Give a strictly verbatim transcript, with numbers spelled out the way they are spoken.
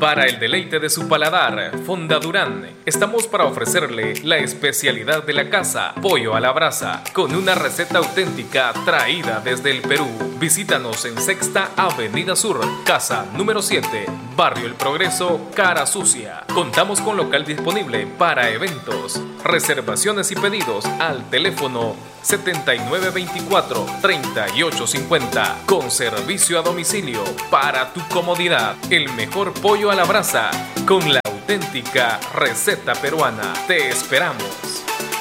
Para el deleite de su paladar, Fonda Durán, estamos para ofrecerle la especialidad de la casa, pollo a la brasa, con una receta auténtica traída desde el Perú. Visítanos en Sexta Avenida Sur, casa número siete, Barrio El Progreso, Cara Sucia. Contamos con local disponible para eventos. Reservaciones y pedidos al teléfono setenta y nueve veinticuatro, treinta y ocho cincuenta, con servicio a domicilio para tu comodidad. El mejor pollo a la brasa con la auténtica receta peruana. Te esperamos.